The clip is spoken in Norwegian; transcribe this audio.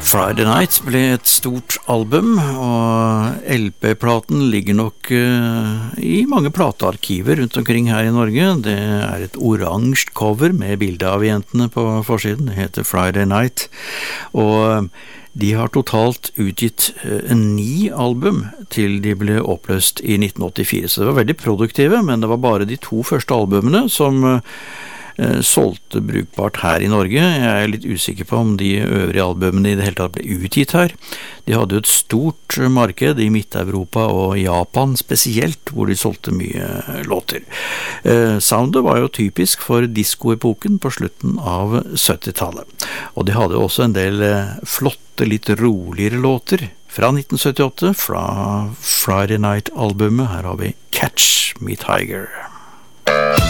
Friday Night ble et stort album, og LP-platen ligger nok i mange platearkiver rundt omkring her i Norge. Det et oransje cover med bilde av jentene på forsiden. Det heter Friday Night, og de har totalt utgitt 9 album til de ble oppløst i 1984, så det var veldig produktive, men det var bare de 2 første albumene som solgte brukbart her i Norge. Jeg litt usikker på om de øvrige albumene i det hele tatt ble utgitt her. De hadde jo et stort marked i Midt-Europa og Japan spesielt, hvor de solgte mye låter. Soundet var jo typisk for disco-epoken på slutten av 70-tallet. Og de hadde også en del flotte, litt roligere låter fra 1978, fra Friday Night-albumet. Her har vi Catch Me Tiger.